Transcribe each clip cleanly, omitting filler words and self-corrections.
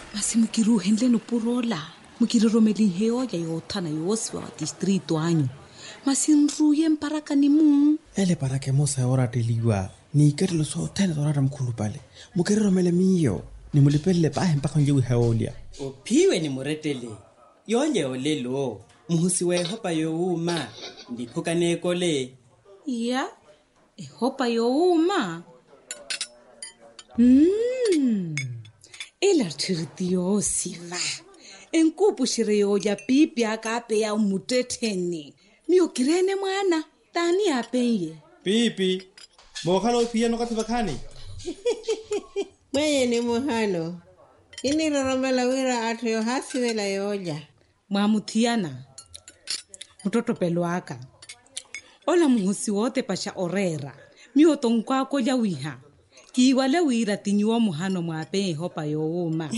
Basi mukiruhendle no purola. Mukiroromeli heo ya yothana yosiwa wa distrito anyo. Masinruye mparaka ni mu. Ele parake mosa ora teliwa. Ni kerlo so tena dorara mkhulu pale. Mukiroromele miyo. Ni mulipele pahe mpaka njewi haolia. Upiwe ni muretele. Yonje olelo. Muhusiwe hopa youma. Ndipuka nekole. Ya. Hopa youma. Ela tiritiyo siva. Enkupu shireyo ya pipi akape ya umuteteni. Miyo kirene mwana. Tani apenye. Pipi. Mokalo pia no katibakani. Mwenye ni muhano. Ini roromela wira atu yo hasiwela yoja. Mwamutiana. Mtoto peluaka. Ola muhusi wote pasha orera. Miyo tonkwa koja wiha. Kiwale wira tinyuwa muhano mwape hopa youma.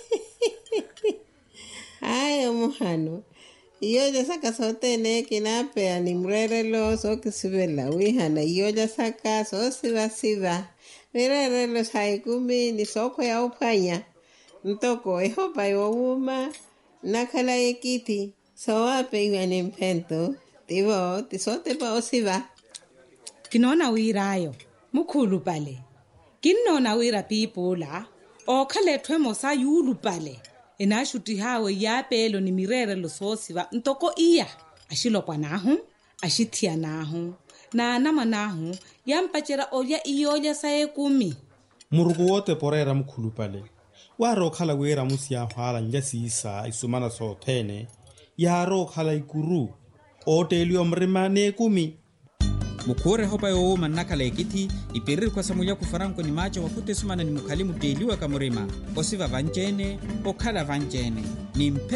Ayo muhano. Iyoja saka sote ne kinapea ni mrerelo so kisibela wihana. Iyoja saka so siva. Mrerelo saikumi ni soko ya upanya. Ntoko hopa youma. Nakala ekiti. So wape iwa ni mpento. Tivo tisote pa osiva. Kinona wira ayo. Mukulu pale. Kinona wira pipula. Okale twemo sa yulu pale. Enashuti hawe ya pelo ni mirere lo sosiva. Ntoko iya. Ashilopwa nahu. Ashitia nahu. Na anama nahu. Yampachera oya iyoja sae kumi. Murugu wote porera mkhulu pale. Waro khala wera musia hwala njasi isa isumana so tene. Yaro khala ikuru. Otelio mrimane kumi. Mukure hopa youma nakala ekiti. Ipiriri kwa samulia kufaranko ni macho wakute sumana ni mukalimu deliwa kamurima. Osiva vanjene. Okala vanjene. Ni